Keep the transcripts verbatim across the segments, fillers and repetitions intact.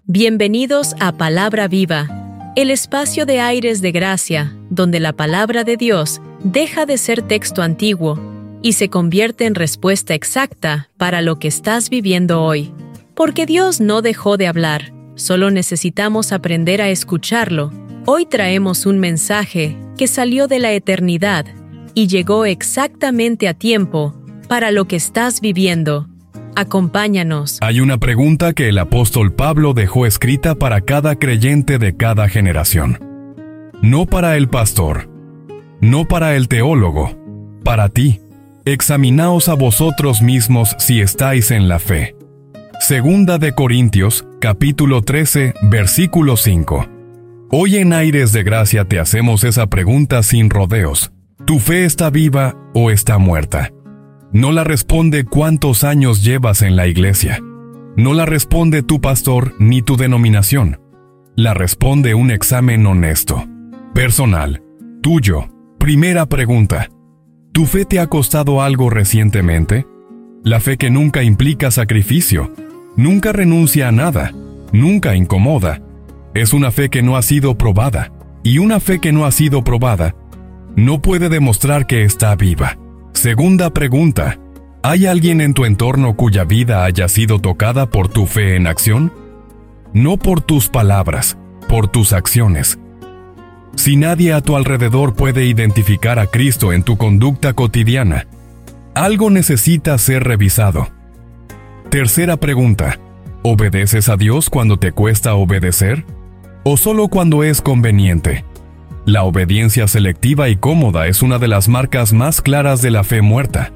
Bienvenidos a Palabra Viva, el espacio de aires de gracia, donde la palabra de Dios deja de ser texto antiguo y se convierte en respuesta exacta para lo que estás viviendo hoy. Porque Dios no dejó de hablar, solo necesitamos aprender a escucharlo. Hoy traemos un mensaje que salió de la eternidad y llegó exactamente a tiempo para lo que estás viviendo. Acompáñanos. Hay una pregunta que el apóstol Pablo dejó escrita para cada creyente de cada generación. No para el pastor, no para el teólogo, para ti. Examinaos a vosotros mismos si estáis en la fe. Segunda de Corintios, capítulo trece, versículo cinco. Hoy en Aires de Gracia te hacemos esa pregunta sin rodeos. ¿Tu fe está viva o está muerta? No la responde cuántos años llevas en la iglesia. No la responde tu pastor ni tu denominación. La responde un examen honesto, personal, tuyo. Primera pregunta. ¿Tu fe te ha costado algo recientemente? La fe que nunca implica sacrificio, nunca renuncia a nada, nunca incomoda. Es una fe que no ha sido probada, y una fe que no ha sido probada no puede demostrar que está viva. Segunda pregunta. ¿Hay alguien en tu entorno cuya vida haya sido tocada por tu fe en acción? No por tus palabras, por tus acciones. Si nadie a tu alrededor puede identificar a Cristo en tu conducta cotidiana, algo necesita ser revisado. Tercera pregunta. ¿Obedeces a Dios cuando te cuesta obedecer? ¿O solo cuando es conveniente? La obediencia selectiva y cómoda es una de las marcas más claras de la fe muerta.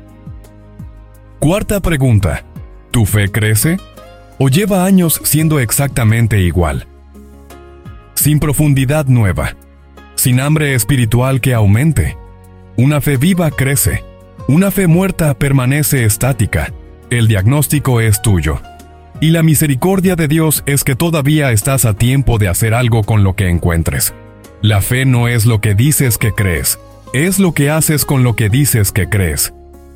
Cuarta pregunta. ¿Tu fe crece? ¿O lleva años siendo exactamente igual? Sin profundidad nueva, sin hambre espiritual que aumente. Una fe viva crece. Una fe muerta permanece estática. El diagnóstico es tuyo. Y la misericordia de Dios es que todavía estás a tiempo de hacer algo con lo que encuentres. La fe no es lo que dices que crees, es lo que haces con lo que dices que crees.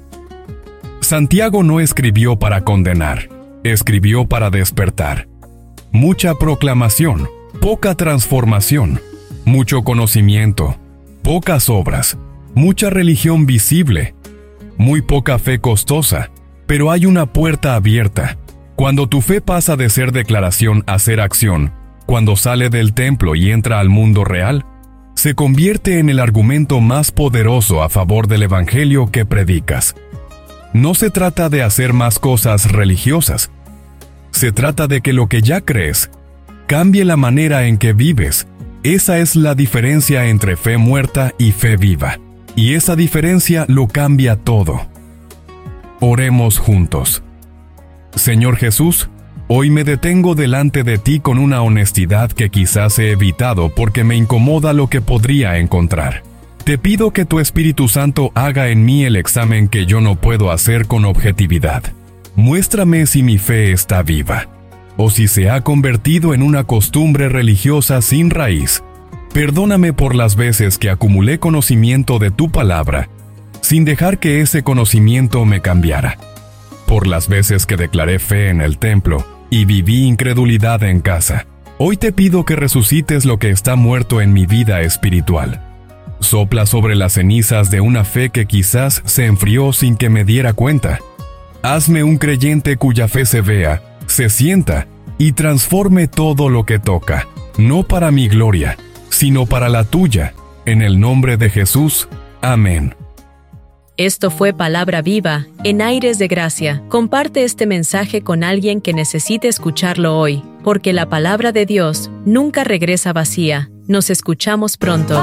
Santiago no escribió para condenar, escribió para despertar. Mucha proclamación, poca transformación, mucho conocimiento, pocas obras, mucha religión visible, muy poca fe costosa, pero hay una puerta abierta. Cuando tu fe pasa de ser declaración a ser acción, cuando sale del templo y entra al mundo real, se convierte en el argumento más poderoso a favor del evangelio que predicas. No se trata de hacer más cosas religiosas. Se trata de que lo que ya crees cambie la manera en que vives. Esa es la diferencia entre fe muerta y fe viva. Y esa diferencia lo cambia todo. Oremos juntos. Señor Jesús, hoy me detengo delante de ti con una honestidad que quizás he evitado porque me incomoda lo que podría encontrar. Te pido que tu Espíritu Santo haga en mí el examen que yo no puedo hacer con objetividad. Muéstrame si mi fe está viva, o si se ha convertido en una costumbre religiosa sin raíz. Perdóname por las veces que acumulé conocimiento de tu palabra, sin dejar que ese conocimiento me cambiara. Por las veces que declaré fe en el templo y viví incredulidad en casa. Hoy te pido que resucites lo que está muerto en mi vida espiritual. Sopla sobre las cenizas de una fe que quizás se enfrió sin que me diera cuenta. Hazme un creyente cuya fe se vea, se sienta y transforme todo lo que toca, no para mi gloria, sino para la tuya. En el nombre de Jesús. Amén. Esto fue Palabra Viva, en Aires de Gracia. Comparte este mensaje con alguien que necesite escucharlo hoy, porque la palabra de Dios nunca regresa vacía. Nos escuchamos pronto.